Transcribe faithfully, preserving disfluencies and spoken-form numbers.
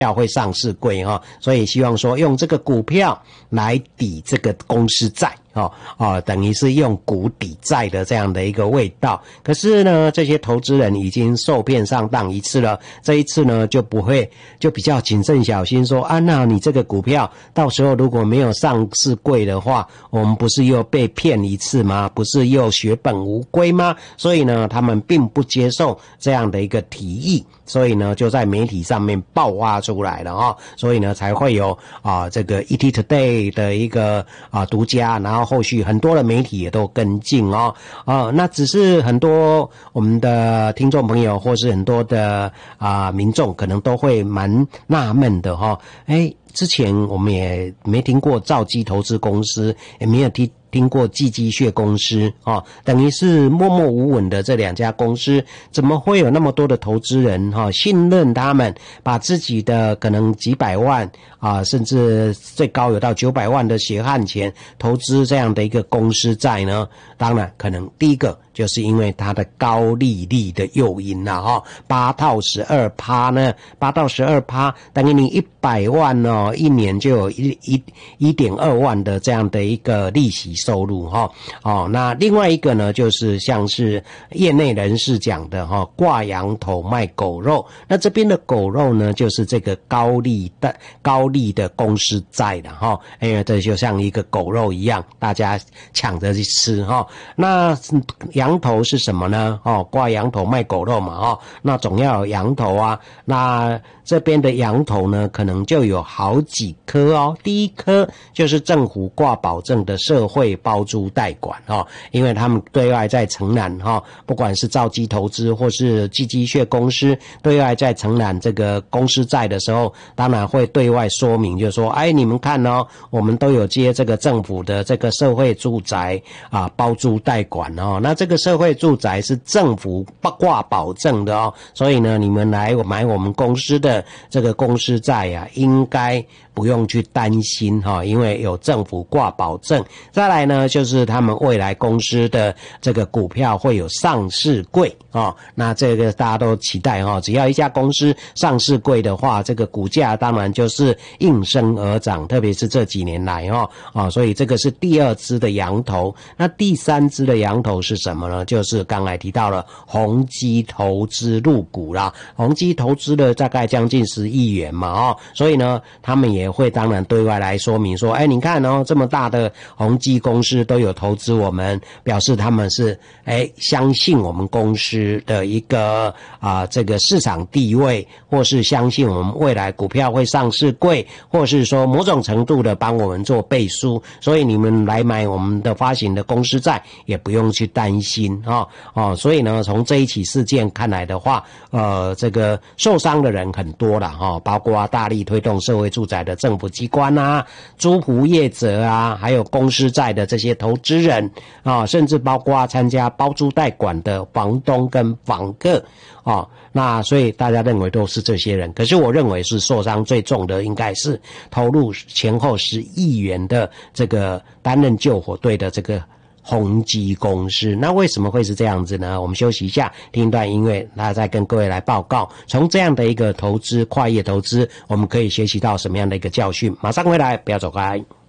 票会上市柜哈，所以希望说用这个股票来抵这个公司债。哦哦，等于是用股抵债的这样的一个味道。可是呢，这些投资人已经受骗上当一次了，这一次呢就不会，就比较谨慎小心说啊，那你这个股票到时候如果没有上市柜的话，我们不是又被骗一次吗？不是又血本无归吗？所以呢，他们并不接受这样的一个提议，所以呢就在媒体上面爆发出来了哦，所以呢才会有啊这个 E T Today 的一个啊独家，然后后续很多的媒体也都跟进哦，啊，那只是很多我们的听众朋友或是很多的啊民众可能都会蛮纳闷的哈、哦，哎，之前我们也没听过兆基投资公司，也没有听。听过寄机械公司哦，等于是默默无闻的这两家公司，怎么会有那么多的投资人哈、哦、信任他们，把自己的可能几百万啊，甚至最高有到九百万的血汗钱投资这样的一个公司债呢？当然，可能第一个就是因为它的高利率的诱因啦哈，八到十二趴呢，八到十二趴等于你一百万哦，一年就有一一一点二万的这样的一个利息收入哈。哦，那另外一个呢，就是像是业内人士讲的哈，挂羊头卖狗肉。那这边的狗肉呢，就是这个高利的高利的公司债的哈，因为这就像一个狗肉一样，大家抢着去吃哈。那羊头是什么呢？哦，挂羊头卖狗肉嘛哦，那总要有羊头啊。那这边的羊头呢，可能就有好几颗哦。第一颗就是政府挂保证的社会包租代管哦，因为他们对外在承揽哈，不管是兆基投资或是寄机械公司，对外在承揽这个公司债的时候，当然会对外说明，就是说，哎，你们看哦，我们都有接这个政府的这个社会住宅啊包租代管哦。那这个社会住宅是政府挂保证的哦，所以呢，你们来买我们公司的这个公司债啊，应该不用去担心哈，因为有政府挂保证。再来呢，就是他们未来公司的这个股票会有上市柜哦，那这个大家都期待哈，只要一家公司上市柜的话，这个股价当然就是应声而涨，特别是这几年来哈啊，所以这个是第二支的羊头。那第三支的羊头是什么呢？就是刚才提到了宏基投资入股啦，宏基投资了大概将近十亿元嘛哦，所以呢，他们也会当然对外来说明说，哎，你看哦，这么大的宏基公司都有投资我们，表示他们是哎相信我们公司的一个啊这个市场地位，或是相信我们未来股票会上市柜，或是说某种程度的帮我们做背书，所以你们来买我们的发行的公司债也不用去担心哦哦，所以呢，从这一起事件看来的话，呃，这个受伤的人很多了哈、哦，包括大力推动社会住宅的政府机关啊、租户业者啊，还有公司债的这些投资人啊、哦，甚至包括参加包租代管的房东跟房客哦，那所以大家认为都是这些人，可是我认为是受伤最重的应该是投入前后十亿元的这个担任救火队的这个宏基公司。那为什么会是这样子呢？我们休息一下，听一段音乐，那再跟各位来报告，从这样的一个投资跨业投资，我们可以学习到什么样的一个教训。马上回来，不要走开。